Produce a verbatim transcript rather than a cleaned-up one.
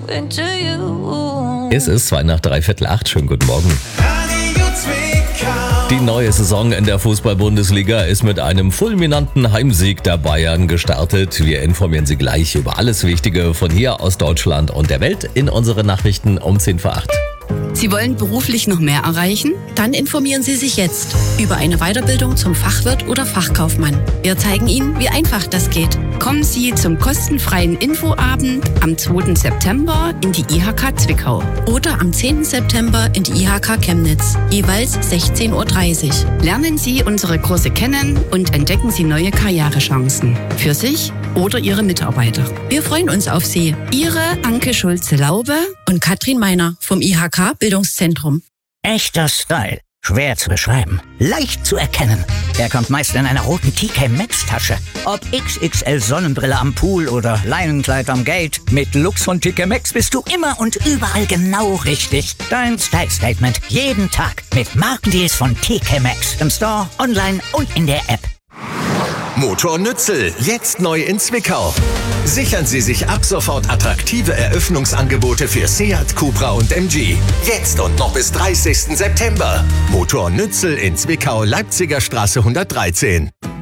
into you. Es ist zwei nach dreiviertel acht. Schönen guten Morgen. Die neue Saison in der Fußball-Bundesliga ist mit einem fulminanten Heimsieg der Bayern gestartet. Wir informieren Sie gleich über alles Wichtige von hier aus Deutschland und der Welt in unseren Nachrichten um zehn vor acht. Sie wollen beruflich noch mehr erreichen? Dann informieren Sie sich jetzt über eine Weiterbildung zum Fachwirt oder Fachkaufmann. Wir zeigen Ihnen, wie einfach das geht. Kommen Sie zum kostenfreien Infoabend am zweiten September in die I H K Zwickau oder am zehnten September in die I H K Chemnitz, jeweils sechzehn Uhr dreißig. Lernen Sie unsere Kurse kennen und entdecken Sie neue Karrierechancen für sich oder Ihre Mitarbeiter. Wir freuen uns auf Sie. Ihre Anke Schulze-Laube und Katrin Meiner vom I H K Bildungszentrum. Echter Style. Schwer zu beschreiben. Leicht zu erkennen. Er kommt meist in einer roten T K Maxx Tasche. Ob X X L Sonnenbrille am Pool oder Leinenkleid am Gate. Mit Looks von T K Maxx bist du immer und überall genau richtig. Dein Style Statement. Jeden Tag. Mit Markendeals von T K Maxx. Im Store, online und in der App. Motor Nützel, jetzt neu in Zwickau. Sichern Sie sich ab sofort attraktive Eröffnungsangebote für Seat, Cupra und M G. Jetzt und noch bis dreißigsten September. Motor Nützel in Zwickau, Leipziger Straße hundertdreizehn.